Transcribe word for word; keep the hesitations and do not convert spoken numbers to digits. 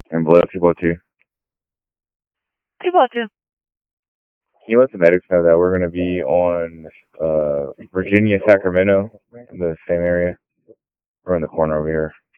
And below two below two. two below two. Can you let the medics know that we're going to be on uh, Virginia, Sacramento, in the same area? We're in the corner over here.